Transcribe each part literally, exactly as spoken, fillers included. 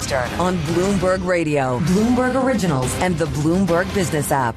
Eastern on Bloomberg Radio, Bloomberg Originals, and the Bloomberg Business app.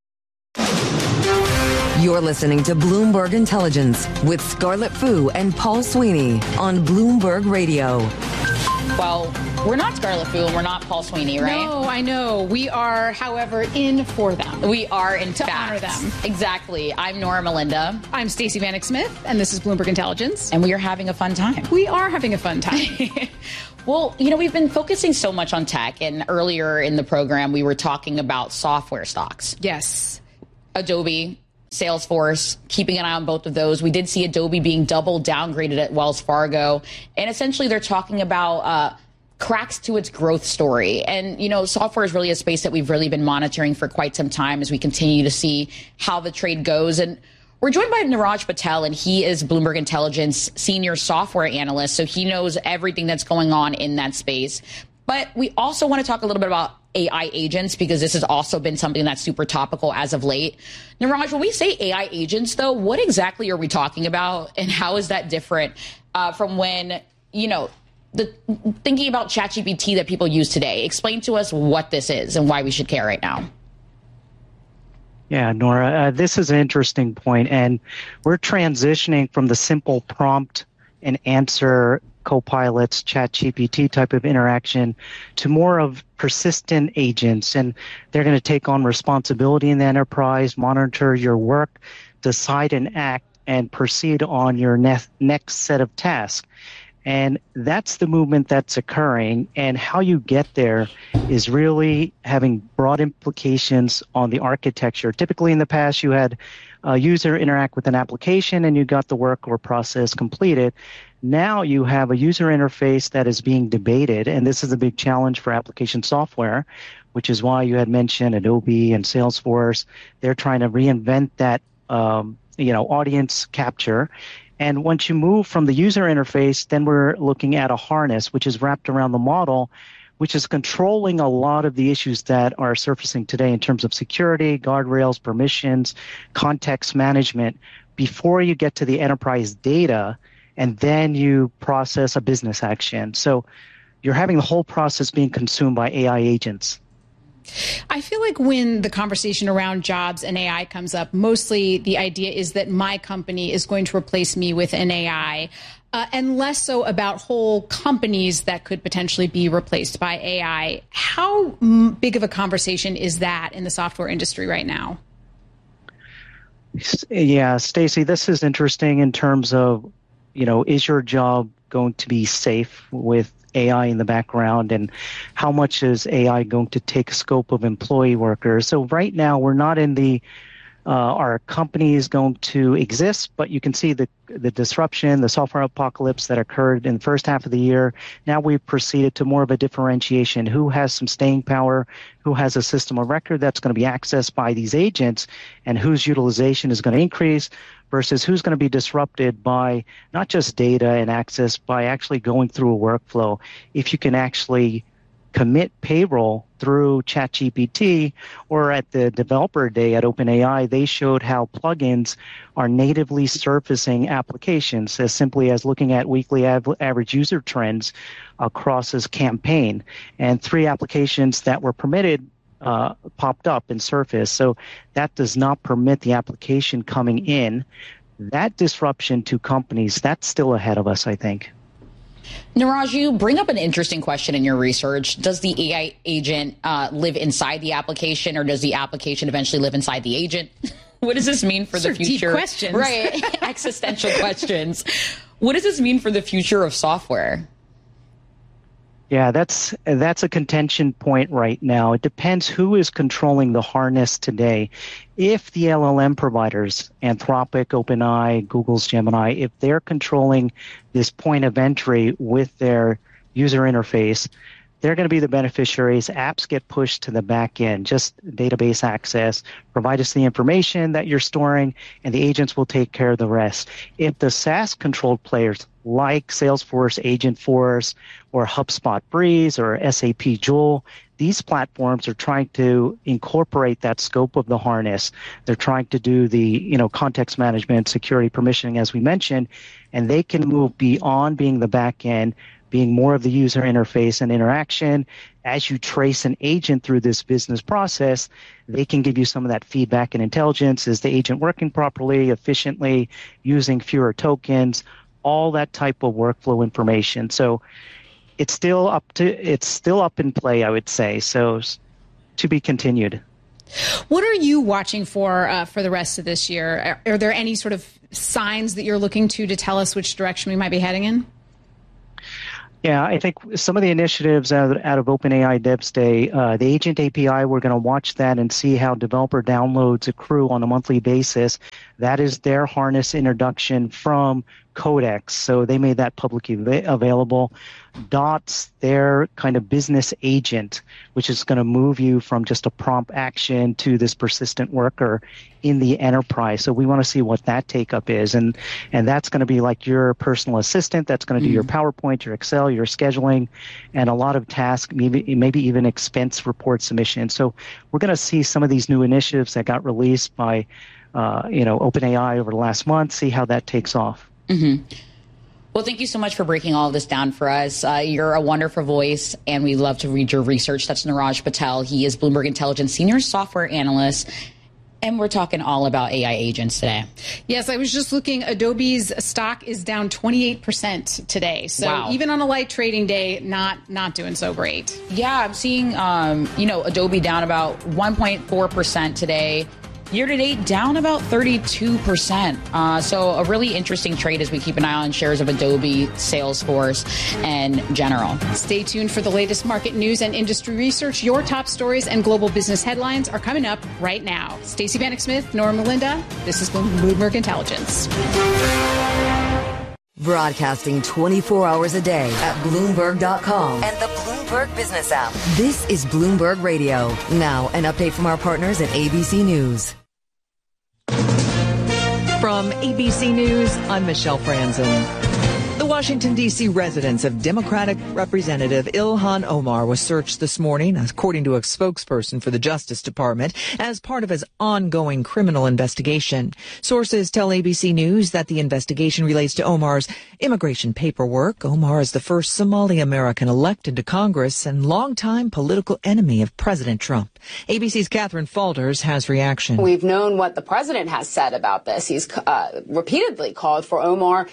You're listening to Bloomberg Intelligence with Scarlett Fu and Paul Sweeney on Bloomberg Radio. Well, we're not Scarlett Fu and we're not Paul Sweeney, right? No, I know. We are, however, in for them. We are in to fact. honor them. Exactly. I'm Nora Melinda. I'm Stacey Vanek Smith, and this is Bloomberg Intelligence. And we are having a fun time. We are having a fun time. Well, you know, we've been focusing so much on tech, and earlier in the program, we were talking about software stocks. Yes. Adobe, Salesforce, keeping an eye on both of those. We did see Adobe being double downgraded at Wells Fargo. And essentially, they're talking about uh, cracks to its growth story. And, you know, software is really a space that we've really been monitoring for quite some time as we continue to see how the trade goes. And we're joined by Niraj Patel, and he is Bloomberg Intelligence senior software analyst. So he knows everything that's going on in that space. But we also want to talk a little bit about A I agents, because this has also been something that's super topical as of late. Niraj, when we say A I agents, though, what exactly are we talking about, and how is that different uh, from when, you know, the thinking about ChatGPT that people use today? Explain to us what this is and why we should care right now. Yeah, Nora, uh, this is an interesting point, and we're transitioning from the simple prompt and answer Copilot's ChatGPT type of interaction to more of persistent agents, and they're going to take on responsibility in the enterprise, monitor your work, decide and act, and proceed on your ne- next set of tasks. And that's the movement that's occurring, and how you get there is really having broad implications on the architecture. Typically in the past, you had a user interact with an application and you got the work or process completed. Now you have a user interface that is being debated, and this is a big challenge for application software, which is why you had mentioned Adobe and Salesforce. They're trying to reinvent that, um, you know, audience capture. And once you move from the user interface, then we're looking at a harness, which is wrapped around the model, which is controlling a lot of the issues that are surfacing today in terms of security, guardrails, permissions, context management, before you get to the enterprise data, and then you process a business action. So you're having the whole process being consumed by A I agents. I feel like when the conversation around jobs and A I comes up, mostly the idea is that my company is going to replace me with an A I, uh, and less so about whole companies that could potentially be replaced by A I. How m- big of a conversation is that in the software industry right now? Yeah, Stacey, this is interesting in terms of, you know, is your job going to be safe with A I in the background, and how much is A I going to take scope of employee workers? So right now we're not in the, uh, our company is going to exist, but you can see the, the disruption, the software apocalypse that occurred in the first half of the year. Now we've proceeded to more of a differentiation. Who has some staying power? Who has a system of record that's going to be accessed by these agents, and whose utilization is going to increase, versus who's going to be disrupted by not just data and access, by actually going through a workflow. If you can actually commit payroll through ChatGPT, or at the developer day at OpenAI, they showed how plugins are natively surfacing applications as simply as looking at weekly av- average user trends across this campaign. And three applications that were permitted Uh, popped up and surfaced. So that does not permit the application coming in. That disruption to companies, that's still ahead of us, I think. Niraj, you bring up an interesting question in your research. Does the A I agent uh, live inside the application, or does the application eventually live inside the agent? What does this mean for These the are future? Deep questions. Right. Existential questions. What does this mean for the future of software? Yeah, that's that's a contention point right now. It depends who is controlling the harness today. If the L L M providers, Anthropic, OpenAI, Google's Gemini, if they're controlling this point of entry with their user interface, they're going to be the beneficiaries. Apps get pushed to the back end, just database access, provide us the information that you're storing, and the agents will take care of the rest. If the SaaS-controlled players like Salesforce Agentforce or HubSpot Breeze or S A P Joule, these platforms are trying to incorporate that scope of the harness. They're trying to do the, you know, context management, security, permissioning, as we mentioned, and they can move beyond being the back end, being more of the user interface and interaction. As you trace an agent through this business process, they can give you some of that feedback and intelligence. Is the agent working properly, efficiently, using fewer tokens, all that type of workflow information. So it's still up to it's still up in play, I would say. So to be continued. What are you watching for uh, for the rest of this year? Are, are there any sort of signs that you're looking to to tell us which direction we might be heading in? Yeah, I think some of the initiatives out of, out of OpenAI Devs Day, uh, the Agent A P I, we're going to watch that and see how developer downloads accrue on a monthly basis. That is their harness introduction from Codex, so they made that publicly available. Dots, their kind of business agent, which is going to move you from just a prompt action to this persistent worker in the enterprise. So we want to see what that take-up is, and and that's going to be like your personal assistant. That's going to do mm. your PowerPoint, your Excel, your scheduling, and a lot of tasks, maybe maybe even expense report submission. So we're going to see some of these new initiatives that got released by uh, you know OpenAI over the last month. See how that takes off. Mm-hmm. Well, thank you so much for breaking all of this down for us. Uh, you're a wonderful voice, and we love to read your research. That's Neeraj Patel. He is Bloomberg Intelligence Senior Software Analyst, and we're talking all about A I agents today. Yes, I was just looking. Adobe's stock is down twenty-eight percent today. So wow. Even on a light trading day, not not doing so great. Yeah, I'm seeing, um, you know, Adobe down about one point four percent today. Year-to-date, down about thirty-two percent. Uh, so a really interesting trade as we keep an eye on shares of Adobe, Salesforce, and General. Stay tuned for the latest market news and industry research. Your top stories and global business headlines are coming up right now. Stacey Vanek Smith, Nora Melinda, this is Bloomberg Intelligence. Broadcasting twenty-four hours a day at Bloomberg dot com and the Bloomberg Business app. This is Bloomberg Radio. Now, an update from our partners at A B C News. From A B C News, I'm Michelle Franzen. The Washington, D C residence of Democratic Representative Ilhan Omar was searched this morning, according to a spokesperson for the Justice Department, as part of his ongoing criminal investigation. Sources tell A B C News that the investigation relates to Omar's immigration paperwork. Omar is the first Somali American elected to Congress and longtime political enemy of President Trump. A B C's Catherine Falders has reaction. We've known what the president has said about this. He's uh, repeatedly called for Omar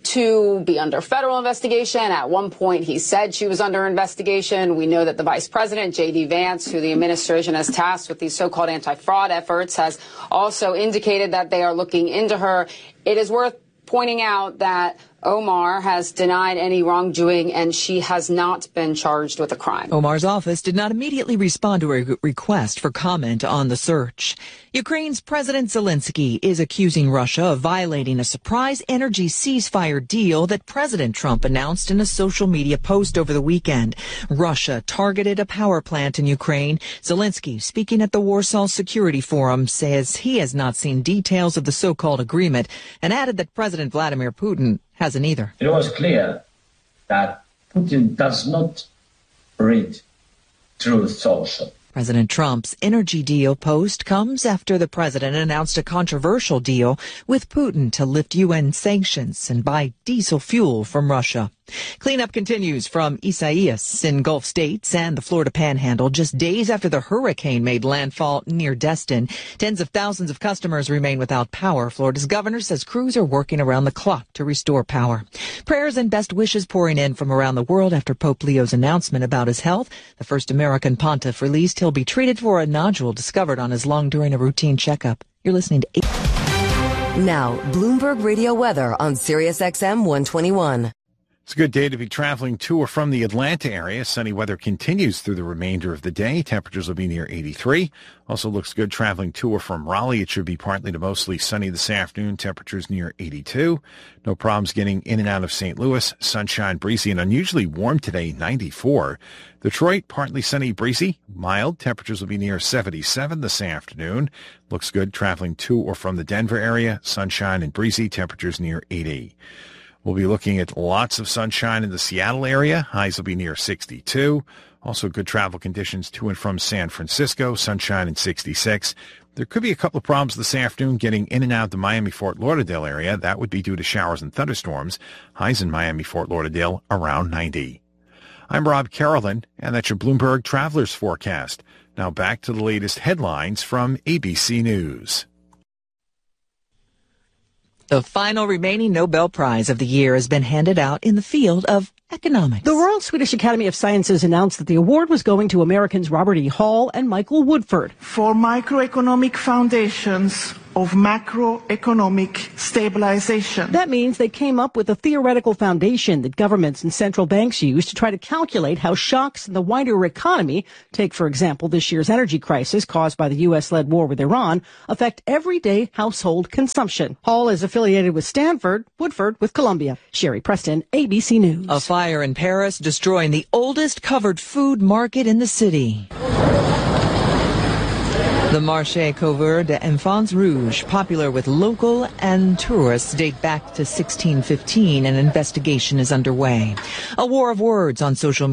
to be under federal investigation. At one point, he said she was under investigation. We know that the vice president, J D Vance, who the administration has tasked with these so-called anti-fraud efforts, has also indicated that they are looking into her. It is worth pointing out that Omar has denied any wrongdoing, and she has not been charged with a crime. Omar's office did not immediately respond to a request for comment on the search. Ukraine's President Zelensky is accusing Russia of violating a surprise energy ceasefire deal that President Trump announced in a social media post over the weekend. Russia targeted a power plant in Ukraine. Zelensky, speaking at the Warsaw Security Forum, says he has not seen details of the so-called agreement and added that President Vladimir Putin hasn't either. It was clear that Putin does not read Truth Social. President Trump's energy deal post comes after the president announced a controversial deal with Putin to lift U N sanctions and buy diesel fuel from Russia. Cleanup continues from Isaias in Gulf states and the Florida Panhandle just days after the hurricane made landfall near Destin. Tens of thousands of customers remain without power. Florida's governor says crews are working around the clock to restore power. Prayers and best wishes pouring in from around the world after Pope Leo's announcement about his health. The first American pontiff released he'll be treated for a nodule discovered on his lung during a routine checkup. You're listening to eight. Now, Bloomberg Radio weather on Sirius X M one twenty-one. It's a good day to be traveling to or from the Atlanta area. Sunny weather continues through the remainder of the day. Temperatures will be near eighty-three. Also looks good traveling to or from Raleigh. It should be partly to mostly sunny this afternoon. Temperatures near eighty-two. No problems getting in and out of Saint Louis. Sunshine, breezy, and unusually warm today, ninety-four. Detroit, partly sunny, breezy, mild. Temperatures will be near seventy-seven this afternoon. Looks good traveling to or from the Denver area. Sunshine and breezy. Temperatures near eighty. We'll be looking at lots of sunshine in the Seattle area. Highs will be near sixty-two. Also good travel conditions to and from San Francisco, sunshine and sixty-six. There could be a couple of problems this afternoon getting in and out of the Miami-Fort Lauderdale area. That would be due to showers and thunderstorms. Highs in Miami-Fort Lauderdale around ninety. I'm Rob Carolyn, and that's your Bloomberg Travelers Forecast. Now back to the latest headlines from A B C News. The final remaining Nobel Prize of the year has been handed out in the field of economics. The Royal Swedish Academy of Sciences announced that the award was going to Americans Robert E. Hall and Michael Woodford. For microeconomic foundations of macroeconomic stabilization. That means they came up with a theoretical foundation that governments and central banks use to try to calculate how shocks in the wider economy, take for example this year's energy crisis caused by the U S-led war with Iran, affect everyday household consumption. Hall is affiliated with Stanford, Woodford with Columbia. Sherry Preston, A B C News. A fire in Paris destroying the oldest covered food market in the city. The Marché Couvert des Enfants Rouges, popular with local and tourists, date back to sixteen fifteen. An investigation is underway. A war of words on social media.